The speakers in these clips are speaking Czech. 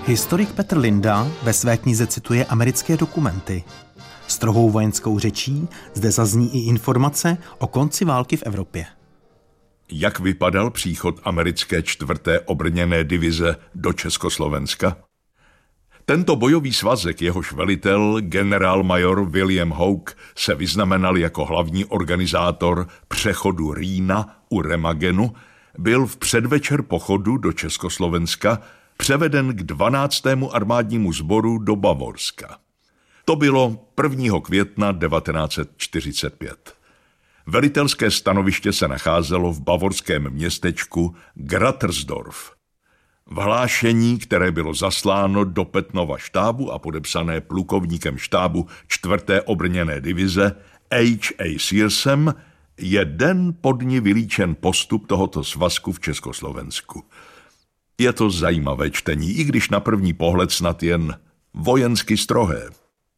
Historik Petr Linda ve své knize cituje americké dokumenty. Strohou vojenskou řečí zde zazní i informace o konci války v Evropě. Jak vypadal příchod americké 4. obrněné divize do Československa? Tento bojový svazek, jehož velitel, generálmajor William Houck, se vyznamenal jako hlavní organizátor přechodu Rýna u Remagenu, byl v předvečer pochodu do Československa převeden k 12. armádnímu sboru do Bavorska. To bylo 1. května 1945. Velitelské stanoviště se nacházelo v bavorském městečku Grattersdorf. V hlášení, které bylo zasláno do Petnova štábu a podepsané plukovníkem štábu 4. obrněné divize H.A. Searsem, je den po dni vylíčen postup tohoto svazku v Československu. Je to zajímavé čtení, i když na první pohled snad jen vojensky strohé.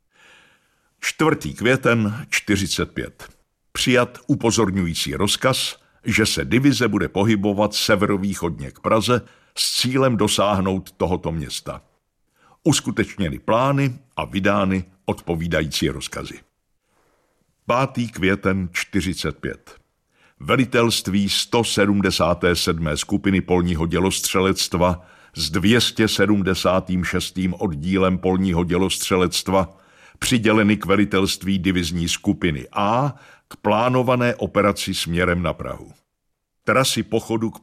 4. květen 45. Přijat upozorňující rozkaz, že se divize bude pohybovat severovýchodně k Praze s cílem dosáhnout tohoto města. Uskutečněny plány a vydány odpovídající rozkazy. 5. květen 45. Velitelství 177. skupiny polního dělostřelectva s 276. oddílem polního dělostřelectva přiděleny k velitelství divizní skupiny A k plánované operaci směrem na Prahu. Trasy pochodu k